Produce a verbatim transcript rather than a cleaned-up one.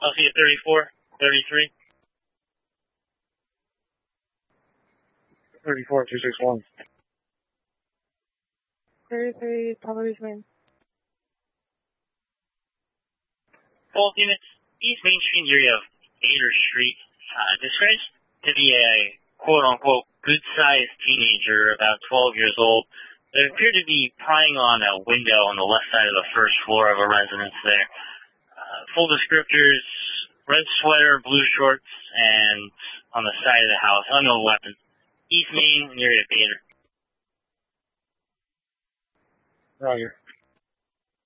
I'll see you thirty-four, thirty-three. thirty-four, two six one. thirty-three, policeman. Both units, East Main Street area of Bader Street, uh, describes to be a quote-unquote good-sized teenager, about twelve years old. They appear to be prying on a window on the left side of the first floor of a residence there. Uh, full descriptors, red sweater, blue shorts, and on the side of the house, unknown weapon. East Main, near Bader. Roger.